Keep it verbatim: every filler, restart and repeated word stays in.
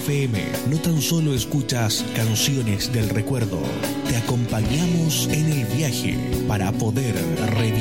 F M no tan solo escuchas canciones del recuerdo, te acompañamos en el viaje para poder revivir